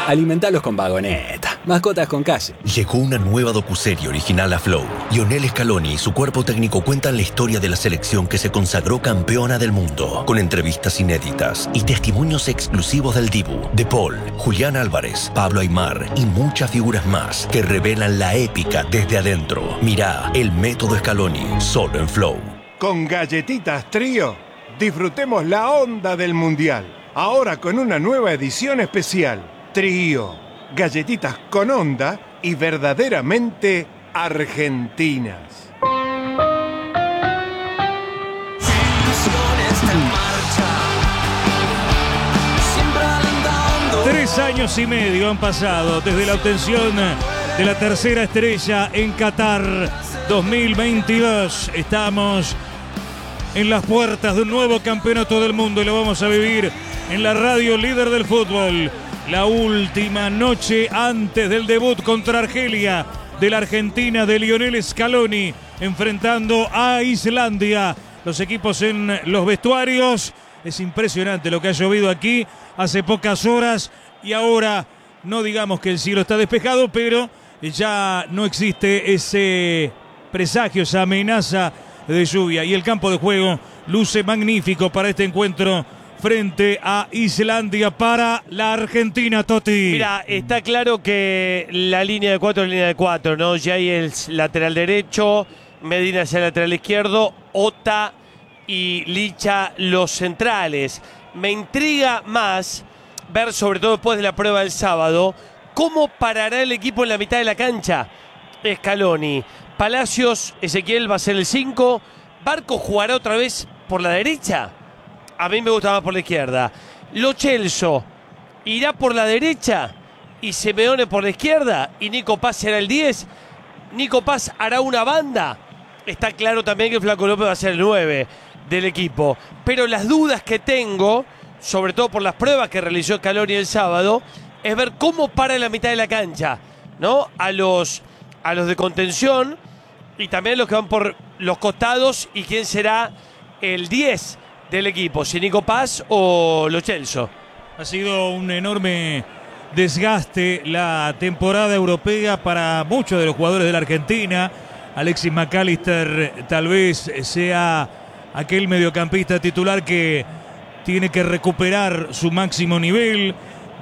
Alimentalos con Vagoneta. Mascotas con calle. Llegó una nueva docuserie original a Flow. Lionel Scaloni y su cuerpo técnico cuentan la historia de la selección que se consagró campeona del mundo, con entrevistas inéditas y testimonios exclusivos del Dibu, De Paul, Julián Álvarez, Pablo Aimar y muchas figuras más que revelan la épica desde adentro. Mirá El Método Scaloni, solo en Flow. Con Galletitas Trío, disfrutemos la onda del Mundial. Ahora con una nueva edición especial. Trío, galletitas con onda y verdaderamente argentinas. 3 años y medio han pasado desde la obtención de la tercera estrella en Qatar 2022. Estamos en las puertas de un nuevo campeonato del mundo y lo vamos a vivir en la radio líder del fútbol. La última noche antes del debut contra Argelia de la Argentina de Lionel Scaloni, enfrentando a Islandia. Los equipos en los vestuarios. Es impresionante lo que ha llovido aquí hace pocas horas y ahora no digamos que el cielo está despejado, pero ya no existe ese presagio, esa amenaza de lluvia. Y el campo de juego luce magnífico para este encuentro frente a Islandia para la Argentina, Toti. Mira, está claro que la línea de 4 es línea de 4, ¿no? Ya hay el lateral derecho, Medina hacia el lateral izquierdo, Ota y Licha los centrales. Me intriga más ver, sobre todo después de la prueba del sábado, cómo parará el equipo en la mitad de la cancha. Scaloni, Palacios, Ezequiel va a ser el 5, Barco jugará otra vez por la derecha. A mí me gusta más por la izquierda. Lo Celso irá por la derecha y Simeone por la izquierda y Nico Paz será el 10. Nico Paz hará una banda. Está claro también que Flaco López va a ser el 9 del equipo. Pero las dudas que tengo, sobre todo por las pruebas que realizó Scaloni el sábado, es ver cómo para en la mitad de la cancha, ¿no? A los de contención y también a los que van por los costados y quién será el 10 del equipo, si Nico Paz o Lo Celso. Ha sido un enorme desgaste la temporada europea para muchos de los jugadores de la Argentina. Alexis McAllister tal vez sea aquel mediocampista titular que tiene que recuperar su máximo nivel.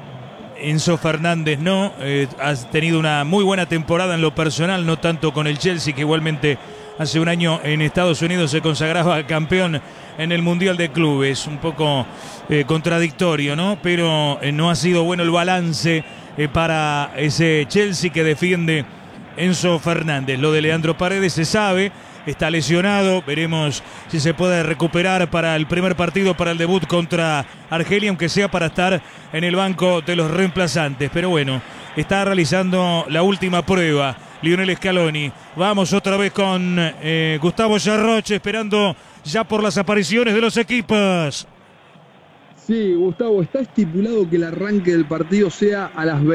Enzo Fernández no, ha tenido una muy buena temporada en lo personal, no tanto con el Chelsea, que igualmente hace un año en Estados Unidos se consagraba campeón en el Mundial de Clubes. Un poco contradictorio, ¿no? Pero no ha sido bueno el balance para ese Chelsea que defiende Enzo Fernández. Lo de Leandro Paredes se sabe, está lesionado, veremos si se puede recuperar para el primer partido, para el debut contra Argelia, aunque sea para estar en el banco de los reemplazantes. Pero bueno, está realizando la última prueba Lionel Scaloni. Vamos otra vez con Gustavo Yarroche, esperando ya por las apariciones de los equipos. Sí, Gustavo, está estipulado que el arranque del partido sea a las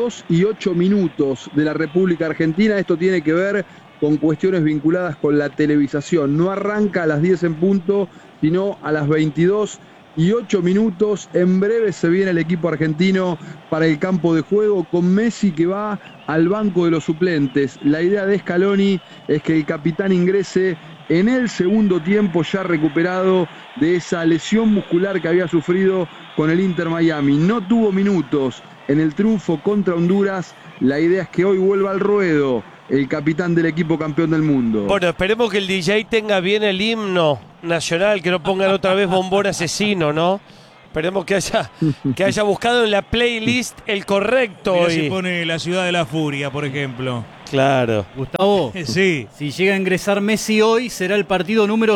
22:08 de la República Argentina. Esto tiene que ver con cuestiones vinculadas con la televisación. No arranca a las 10 en punto, sino a las 22:08. En breve se viene el equipo argentino para el campo de juego con Messi que va al banco de los suplentes. La idea de Scaloni es que el capitán ingrese en el segundo tiempo, ya recuperado de esa lesión muscular que había sufrido con el Inter Miami. No tuvo minutos en el triunfo contra Honduras. La idea es que hoy vuelva al ruedo el capitán del equipo campeón del mundo. Bueno, esperemos que el DJ tenga bien el himno nacional, que no pongan otra vez Bombón Asesino, ¿no? Esperemos que haya buscado en la playlist el correcto. Mira, si pone La Ciudad de la Furia, por ejemplo. Claro. Gustavo, sí. Si llega a ingresar Messi hoy, será el partido número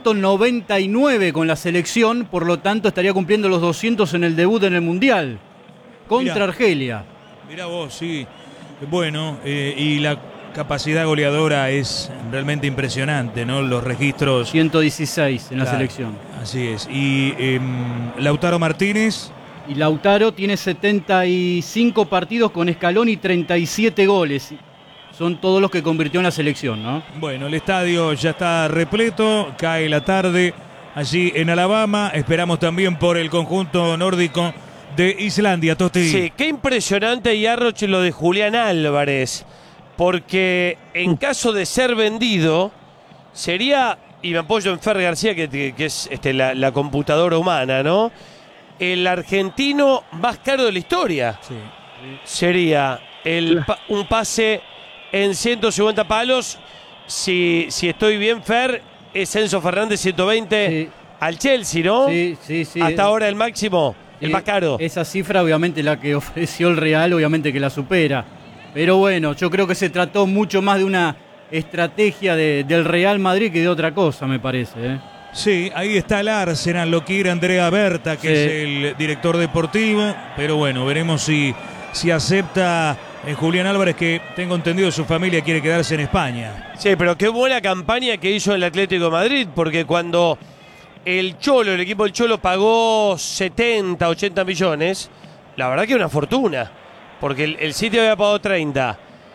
199 con la selección, por lo tanto estaría cumpliendo los 200 en el debut en el Mundial contra Argelia. Mirá vos, sí. Bueno, y la capacidad goleadora es realmente impresionante, ¿no? Los registros. 116 en la selección. Así es. Y Lautaro Martínez. Y Lautaro tiene 75 partidos con Scaloni y 37 goles. Son todos los que convirtió en la selección, ¿no? Bueno, el estadio ya está repleto, cae la tarde allí en Alabama. Esperamos también por el conjunto nórdico de Islandia, Totti. Sí, qué impresionante, Yarroch, lo de Julián Álvarez. Porque en caso de ser vendido, sería, y me apoyo en Fer García, que es la computadora humana, ¿no? El argentino más caro de la historia. Sí. Sería un pase en 150 palos. Si estoy bien, Fer, es Enzo Fernández 120 Sí. al Chelsea, ¿no? Sí. Hasta ahora el máximo, el más caro. Esa cifra, obviamente, la que ofreció el Real, obviamente que la supera. Pero bueno, yo creo que se trató mucho más de una estrategia del Real Madrid que de otra cosa, me parece, ¿eh? Sí, ahí está el Arsenal, lo quiere Andrea Berta, que es el director deportivo. Pero bueno, veremos si acepta Julián Álvarez, que tengo entendido su familia quiere quedarse en España. Sí, pero qué buena campaña que hizo el Atlético de Madrid, porque cuando el equipo del Cholo pagó 70, 80 millones, la verdad que es una fortuna, porque el City había pagado 30.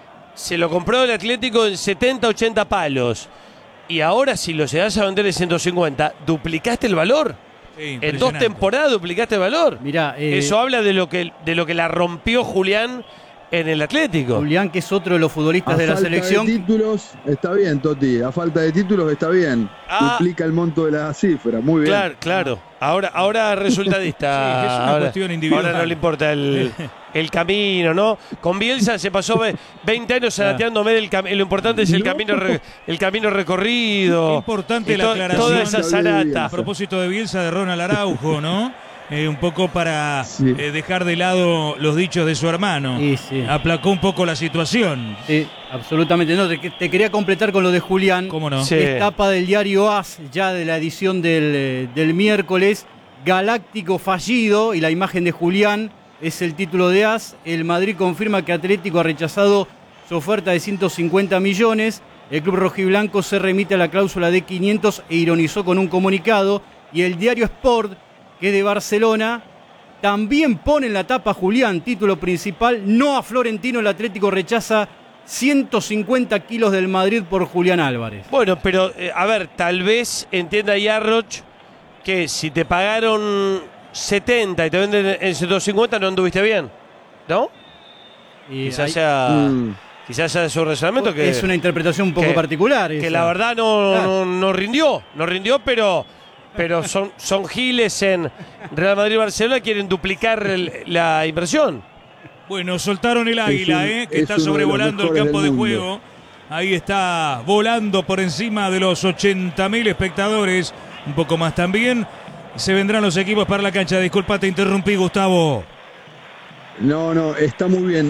Se lo compró el Atlético en 70, 80 palos. Y ahora si lo llegas a vender en 150, duplicaste el valor. Sí, En 2 temporadas duplicaste el valor. Mirá, eso habla de lo que la rompió Julián en el Atlético. Julián, que es otro de los futbolistas de la selección. A falta de títulos, está bien, Totti. A falta de títulos, está bien. Duplica el monto de la cifra. Muy bien. Claro. Ahora resultadista. Sí, es una cuestión individual. Ahora no le importa el camino, ¿no? Con Bielsa se pasó 20 años zanateándome lo importante es el camino recorrido. Qué importante y la aclaración. Toda esa zanata. A propósito de Bielsa, de Ronald Araujo, ¿no? Un poco para dejar de lado los dichos de su hermano. Sí. Aplacó un poco la situación. Sí, absolutamente. No, te quería completar con lo de Julián. ¿Cómo no? Sí. Es tapa del diario AS, ya de la edición del miércoles. Galáctico fallido, y la imagen de Julián es el título de AS. El Madrid confirma que Atlético ha rechazado su oferta de 150 millones. El club rojiblanco se remite a la cláusula de 500 e ironizó con un comunicado. Y el diario Sport, que es de Barcelona, también pone en la tapa Julián, título principal, no a Florentino, el Atlético rechaza 150 kilos del Madrid por Julián Álvarez. Bueno, pero a ver, tal vez entienda Yarroch que si te pagaron 70 y te venden en 150 no anduviste bien, ¿no? Y Quizás sea su razonamiento, que es una interpretación un poco particular. Que esa. la verdad no rindió, pero son giles en Real Madrid y Barcelona, quieren duplicar la inversión. Bueno, soltaron el águila, que está sobrevolando el campo de juego. Ahí está volando por encima de los 80.000 espectadores. Un poco más también. Se vendrán los equipos para la cancha. Disculpa, te interrumpí, Gustavo. No, está muy bien.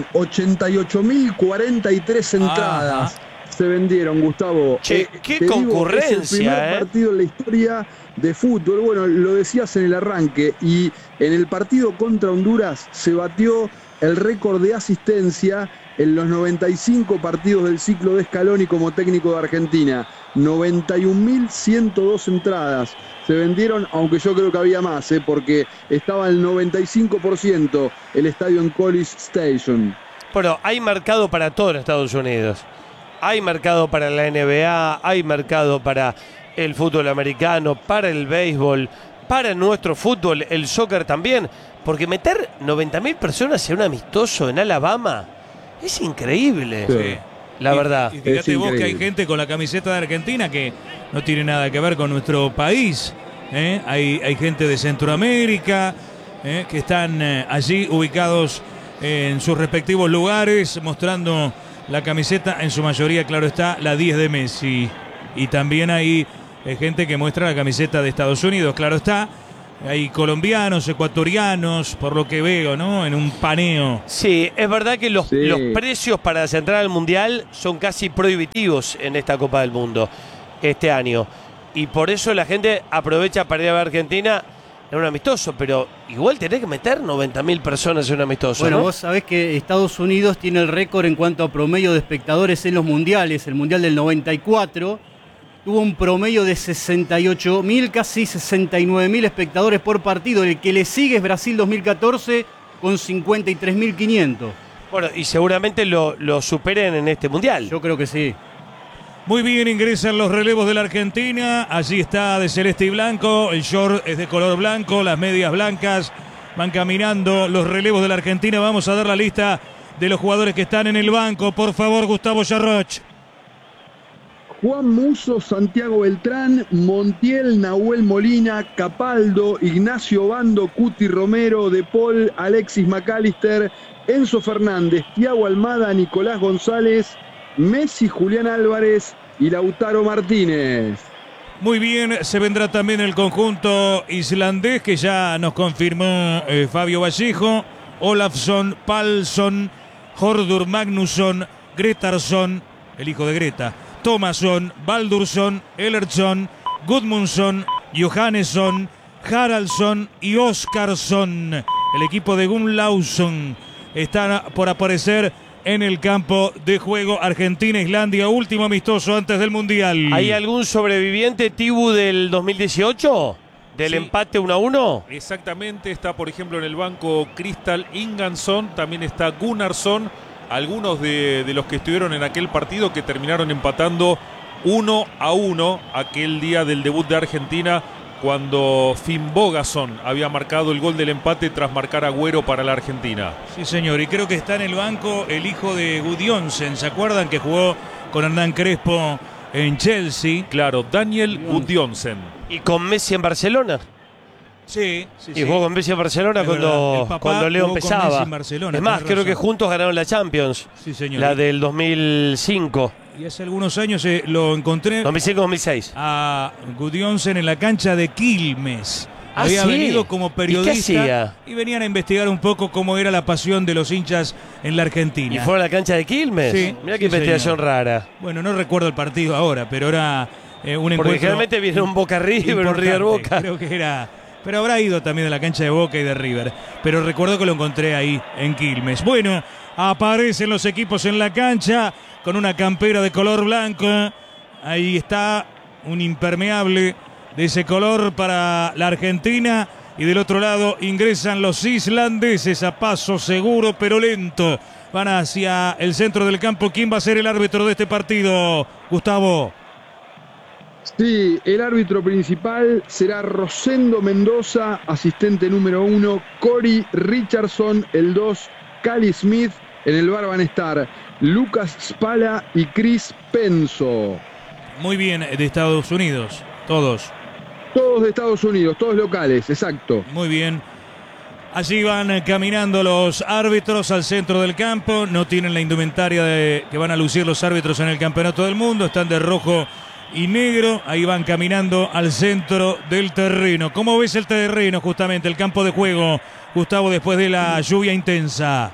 88.043 entradas se vendieron, Gustavo. Che, qué concurrencia, es el primer partido en la historia de fútbol. Bueno, lo decías en el arranque. Y en el partido contra Honduras se batió el récord de asistencia en los 95 partidos del ciclo de Scaloni como técnico de Argentina. 91.102 entradas se vendieron, aunque yo creo que había más, porque estaba el 95% el estadio en College Station. Bueno, hay mercado para todo en Estados Unidos. Hay mercado para la NBA, hay mercado para el fútbol americano, para el béisbol, para nuestro fútbol, el soccer también. Porque meter 90.000 personas en un amistoso en Alabama es increíble. Sí. La verdad. Y fíjate vos que hay gente con la camiseta de Argentina que no tiene nada que ver con nuestro país. Hay gente de Centroamérica que están allí ubicados en sus respectivos lugares, mostrando la camiseta, en su mayoría, claro está, la 10 de Messi. Y también hay gente que muestra la camiseta de Estados Unidos, claro está. Hay colombianos, ecuatorianos, por lo que veo, ¿no? En un paneo. Sí, es verdad que los precios para entrar al Mundial son casi prohibitivos en esta Copa del Mundo este año. Y por eso la gente aprovecha para ir a ver a Argentina en un amistoso. Pero igual tenés que meter 90.000 personas en un amistoso, Bueno, ¿no? vos sabés que Estados Unidos tiene el récord en cuanto a promedio de espectadores en los mundiales. El Mundial del 94 tuvo un promedio de 68.000, casi 69.000 espectadores por partido. El que le sigue es Brasil 2014 con 53.500. Bueno, y seguramente lo superen en este Mundial. Yo creo que sí. Muy bien, ingresan los relevos de la Argentina. Allí está de celeste y blanco. El short es de color blanco, las medias blancas, Van caminando los relevos de la Argentina. Vamos a dar la lista de los jugadores que están en el banco. Por favor, Gustavo Yarroch. Juan Musso, Santiago Beltrán, Montiel, Nahuel Molina, Capaldo, Ignacio Bando, Cuti Romero, De Paul, Alexis McAllister, Enzo Fernández, Thiago Almada, Nicolás González, Messi, Julián Álvarez y Lautaro Martínez. Muy bien, se vendrá también el conjunto islandés que ya nos confirmó Fabio Vallejo, Olafsson, Palsson, Hordur Magnusson, Gretarsson, el hijo de Greta, Thomasson, Baldursson, Ellertsson, Gudmundsson, Johannesson, Haraldsson y Óskarsson. El equipo de Gunnlaugson está por aparecer en el campo de juego. Argentina-Islandia, último amistoso antes del Mundial. ¿Hay algún sobreviviente, Tibu, del 2018? ¿Del empate 1-1? Exactamente, está por ejemplo en el banco Kristall Ingansson, también está Gunnarsson, algunos de los que estuvieron en aquel partido que terminaron empatando 1-1 aquel día del debut de Argentina, cuando Finn Bogason había marcado el gol del empate tras marcar Agüero para la Argentina. Sí, señor, y creo que está en el banco el hijo de Gudjonsen, ¿se acuerdan? Que jugó con Hernán Crespo en Chelsea. Claro, Daniel Gudjonsen. ¿Y con Messi en Barcelona? Sí. Y jugó con Messi en Barcelona cuando Leo empezaba. Es más, creo que juntos ganaron la Champions. Sí, señor. La del 2005. Y hace algunos años lo encontré 2005-2006 a Gudjonsen en la cancha de Quilmes. Había venido como periodista y venían a investigar un poco cómo era la pasión de los hinchas en la Argentina. ¿Y fue a la cancha de Quilmes? Sí. Mirá qué investigación rara. Bueno, no recuerdo el partido ahora, pero era un encuentro. Porque generalmente viene un Boca River, un River Boca. Creo que era. Pero habrá ido también a la cancha de Boca y de River. Pero recuerdo que lo encontré ahí en Quilmes. Bueno, aparecen los equipos en la cancha con una campera de color blanco. Ahí está un impermeable de ese color para la Argentina. Y del otro lado ingresan los islandeses a paso seguro pero lento. Van hacia el centro del campo. ¿Quién va a ser el árbitro de este partido, Gustavo? Sí, el árbitro principal será Rosendo Mendoza, asistente número 1, Cory Richardson, el 2, Cali Smith, en el bar van a estar Lucas Spala y Chris Penso. Muy bien, de Estados Unidos, todos. Todos de Estados Unidos, todos locales, exacto. Muy bien. Allí van caminando los árbitros al centro del campo, no tienen la indumentaria que van a lucir los árbitros en el Campeonato del Mundo, están de rojo y negro, ahí van caminando al centro del terreno. ¿Cómo ves el terreno, justamente, el campo de juego, Gustavo, después de la lluvia intensa?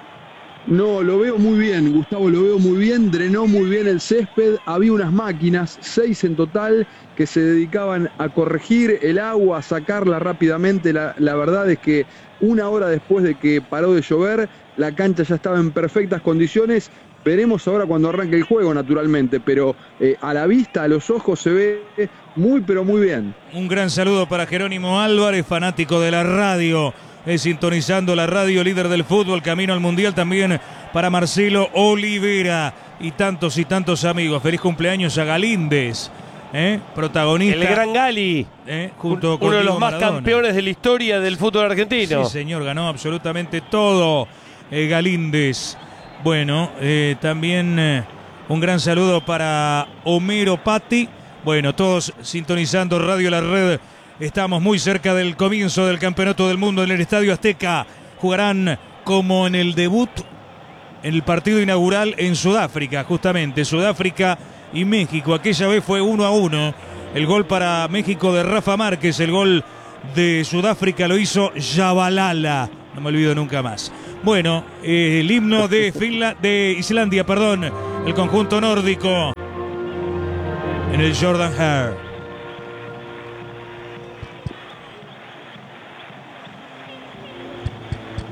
No, lo veo muy bien, Gustavo, lo veo muy bien, drenó muy bien el césped, había unas máquinas, 6 en total, que se dedicaban a corregir el agua, a sacarla rápidamente. La verdad es que una hora después de que paró de llover, la cancha ya estaba en perfectas condiciones. Veremos ahora cuando arranque el juego, naturalmente, pero a la vista, a los ojos, se ve muy, pero muy bien. Un gran saludo para Jerónimo Álvarez, fanático de la radio, sintonizando la radio, líder del fútbol, camino al Mundial. También para Marcelo Olivera y tantos amigos. Feliz cumpleaños a Galíndez, protagonista. El gran Gali, junto con uno de los Diego más Maradona. campeones de la historia del fútbol argentino. Sí, señor, ganó absolutamente todo Galíndez. Bueno, también un gran saludo para Homero Patti. Bueno, todos sintonizando Radio La Red. Estamos muy cerca del comienzo del Campeonato del Mundo en el Estadio Azteca. Jugarán como en el debut, en el partido inaugural en Sudáfrica, justamente. Sudáfrica y México. Aquella vez fue 1-1. El gol para México de Rafa Márquez. El gol de Sudáfrica lo hizo Yabalala. No me olvido nunca más. Bueno, el himno de Islandia, el conjunto nórdico en el Jordan Hare.